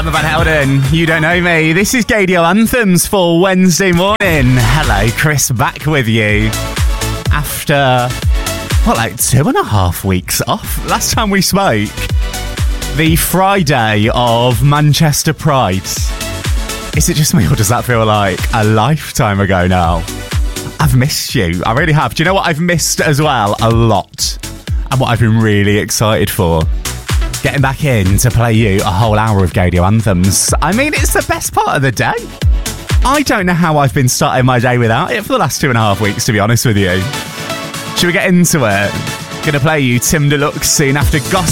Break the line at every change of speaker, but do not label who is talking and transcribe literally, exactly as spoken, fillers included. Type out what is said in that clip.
I'm Van Helden. You don't know me. This is Gadio Anthems for Wednesday morning. Hello, Chris, back with you after, what, like two and a half weeks off? Last time we spoke, the Friday of Manchester Pride. Is it just me, or does that feel like a lifetime ago now? I've missed you. I really have. Do you know what I've missed as well? A lot. And what I've been really excited for? Getting back in to play you a whole hour of Gadio Anthems. I mean, it's the best part of the day. I don't know how I've been starting my day without it for the last two and a half weeks, to be honest with you. Should we get into it? Gonna play you Tim Deluxe soon after Gossip.